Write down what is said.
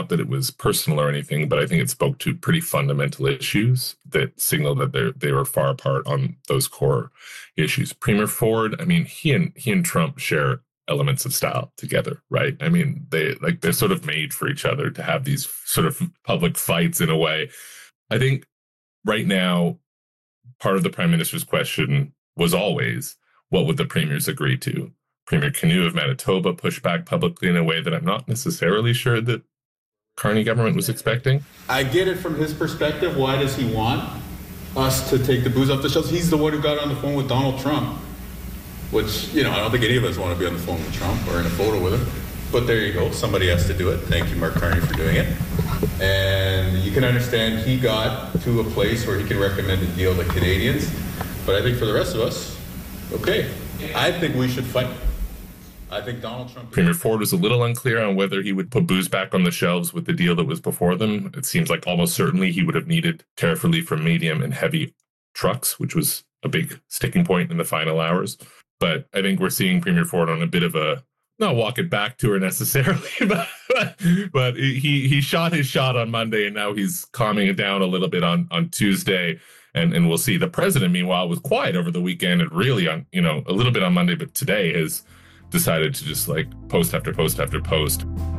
Not that it was personal or anything, but I think it spoke to pretty fundamental issues that signal that they were far apart on those core issues. Premier Ford, I mean, he and Trump share elements of style together, right? I mean, they're sort of made for each other to have these sort of public fights in a way. I think right now, part of the prime minister's question was always, what would the premiers agree to? Premier Canoe of Manitoba pushed back publicly in a way that I'm not necessarily sure that Carney government was expecting. I get it from his perspective. Why does he want us to take the booze off the shelves? He's the one who got on the phone with Donald Trump, which, I don't think any of us want to be on the phone with Trump or in a photo with him. But there you go. Somebody has to do it. Thank you, Mark Carney, for doing it. And you can understand he got to a place where he can recommend a deal to Canadians. But I think for the rest of us, okay, I think we should fight. I think Donald Trump... Premier Ford was a little unclear on whether he would put booze back on the shelves with the deal that was before them. It seems like almost certainly he would have needed tariff relief for medium and heavy trucks, which was a big sticking point in the final hours. But I think we're seeing Premier Ford on a bit of a, not walk it back to her necessarily, but he shot his shot on Monday, and now he's calming it down a little bit on Tuesday. And we'll see. The president, meanwhile, was quiet over the weekend and really on, a little bit on Monday, but today has decided to just like post after post after post.